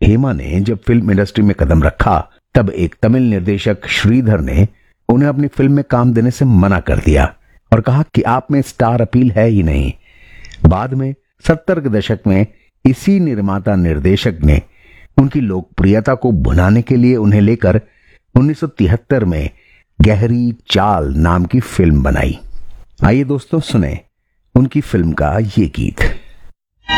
हेमा ने जब film industry में कदम रखा तब एक तमिल निर्देशक श्रीधर ने उन्हें अपनी फिल्म में काम देने से मना कर दिया और कहा कि आप में स्टार अपील है ही नहीं। बाद में 70 के दशक में इसी निर्माता निर्देशक ने उनकी लोकप्रियता को भुनाने के लिए उन्हें लेकर 1973 में गहरी चाल नाम की फिल्म बनाई। आइए दोस्तों सुने उनकी फिल्म का ये गीत।